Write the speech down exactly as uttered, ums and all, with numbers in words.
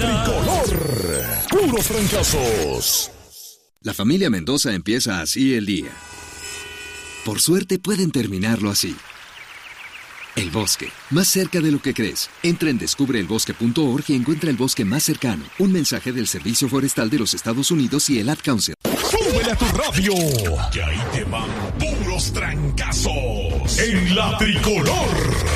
Tricolor. Puros fracasos. La familia Mendoza empieza así el día. Por suerte pueden terminarlo así. El bosque, más cerca de lo que crees. Entra en descubre el bosque punto org y encuentra el bosque más cercano. Un mensaje del Servicio Forestal de los Estados Unidos y el Ad Council. ¡Súbele a tu radio! Que ahí te van puros trancazos en la Tricolor.